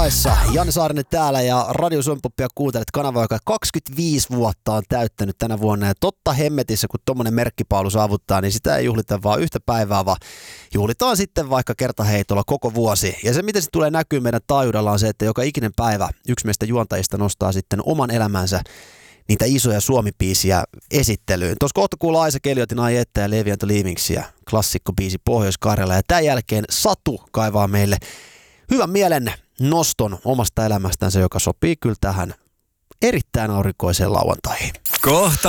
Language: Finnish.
Janne Saarinen täällä ja Radio Suomi Popia kuuntelet kanavaa, joka 25 vuotta on täyttänyt tänä vuonna. Ja totta hemmetissä, kun tommonen merkkipaalu saavuttaa, niin sitä ei juhlita vaan yhtä päivää, vaan juhlitaan sitten vaikka kertaheitolla koko vuosi. Ja se, miten se tulee näkyy meidän taajuudella, on se, että joka ikinen päivä yksi meistä juontajista nostaa sitten oman elämänsä niitä isoja Suomi-biisiä esittelyyn. Tuossa kohta kuullaan Aisa Keliotin Ai että ja Levi Anto Leavingsia, klassikkobiisi Pohjois-Karjala. Ja tämän jälkeen Satu kaivaa meille hyvän mielen noston omasta elämästänsä, joka sopii kyllä tähän erittäin aurinkoiseen lauantaihin. Kohta